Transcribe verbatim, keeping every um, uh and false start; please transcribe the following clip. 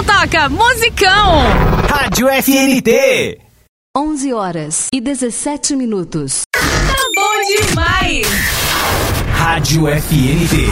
só toca musicão. Rádio F N T. onze horas e dezessete minutos. Tá bom demais. Rádio F N T.